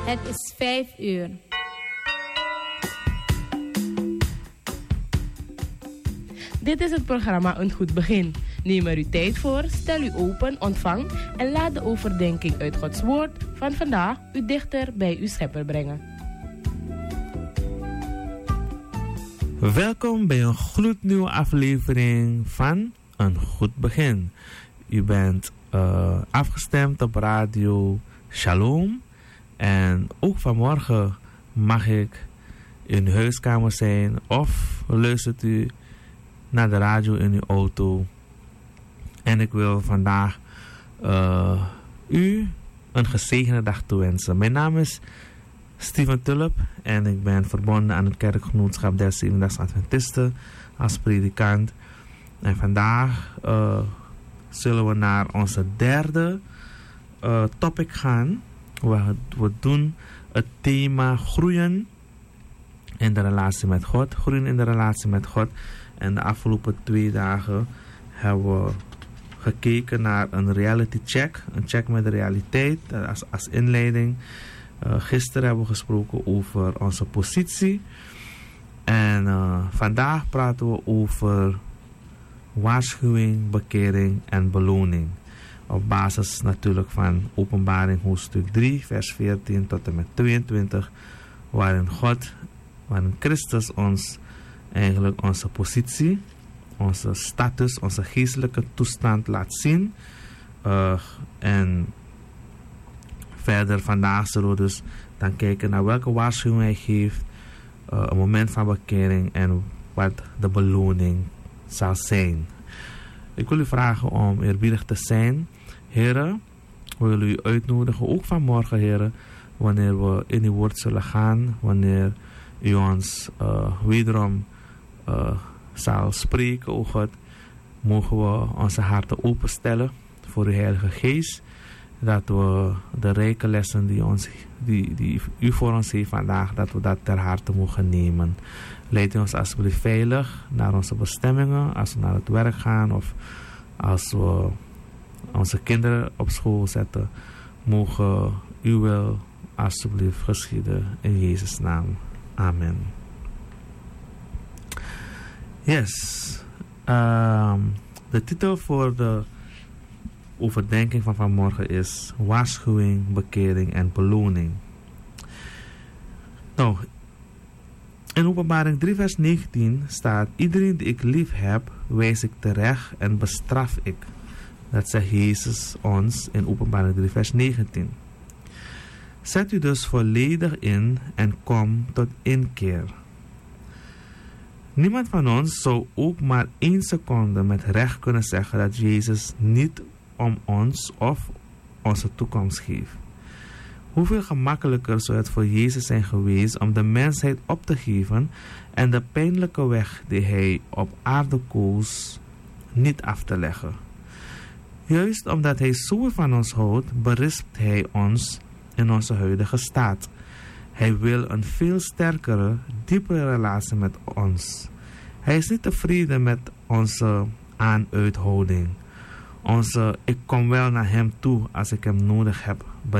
Het is 5 uur. Dit is het programma Een Goed Begin. Neem er uw tijd voor, stel u open, ontvang en laat de overdenking uit Gods Woord van vandaag u dichter bij uw Schepper brengen. Welkom bij een gloednieuwe aflevering van Een Goed Begin. U bent afgestemd op radio Shalom. En ook vanmorgen mag ik in uw huiskamer zijn of luistert u naar de radio in uw auto. En ik wil vandaag u een gezegende dag toewensen. Mijn naam is Steven Tulp en ik ben verbonden aan het Kerkgenootschap der Zevendaags Adventisten als predikant. En vandaag zullen we naar onze derde topic gaan. We doen het thema groeien in de relatie met God. Groeien in de relatie met God. En de afgelopen 2 dagen hebben we gekeken naar een reality check. Een check met de realiteit als inleiding. Gisteren hebben we gesproken over onze positie. En vandaag praten we over waarschuwing, bekering en beloning. Op basis natuurlijk van Openbaring hoofdstuk 3 vers 14 tot en met 22. Waarin Christus ons eigenlijk onze positie, onze status, onze geestelijke toestand laat zien. En verder vandaag zullen we dus dan kijken naar welke waarschuwing hij geeft. Een moment van bekering en wat de beloning zal zijn. Ik wil u vragen om eerbiedig te zijn. Heren, we willen u uitnodigen, ook vanmorgen, heren, wanneer we in uw woord zullen gaan, wanneer u ons wederom zal spreken, o God, mogen we onze harten openstellen voor uw Heilige Geest, dat we de rijke lessen die u voor ons heeft vandaag, dat we dat ter harte mogen nemen. Leid ons alsjeblieft veilig naar onze bestemmingen, als we naar het werk gaan of als we onze kinderen op school zetten. Mogen uw wil alsjeblieft geschieden in Jezus' naam. Amen. Yes. De titel voor de overdenking van vanmorgen is waarschuwing, bekering en beloning. Nou, in Openbaring 3 vers 19 staat: iedereen die ik lief heb, wijs ik terecht en bestraf ik. Dat zegt Jezus ons in Openbaring 3 vers 19. Zet u dus volledig in en kom tot inkeer. Niemand van ons zou ook maar 1 seconde met recht kunnen zeggen dat Jezus niet om ons of onze toekomst geeft. Hoeveel gemakkelijker zou het voor Jezus zijn geweest om de mensheid op te geven en de pijnlijke weg die hij op aarde koos niet af te leggen. Juist omdat hij zo van ons houdt, berispt hij ons in onze huidige staat. Hij wil een veel sterkere, diepere relatie met ons. Hij is niet tevreden met onze aanuithouding. Onze ik kom wel naar hem toe als ik hem nodig heb